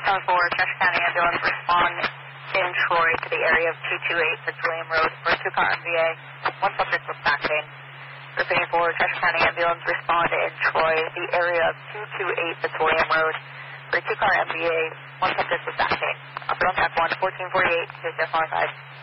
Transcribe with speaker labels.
Speaker 1: 4, Cheshire County Ambulance, respond in Troy to the area of 228 Fitzwilliam Road for a 2-car MVA. One subject with back pain. Repeating for Cheshire County Ambulance, respond in Troy, the area of 228 Fitzwilliam Road for a 2-car MVA. One subject with back pain. Upper on track 1, 1448, to 5.